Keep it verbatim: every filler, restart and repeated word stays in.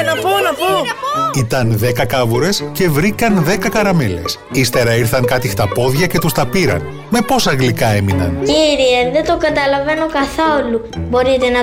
Να πω, να πω. Ήταν δέκα κάβουρες και βρήκαν δέκα καραμέλες. Ύστερα ήρθαν κάτι χταπόδια και τους τα πήραν. Με πόσα γλυκά έμειναν? Κύριε, δεν το καταλαβαίνω καθόλου. Μπορείτε να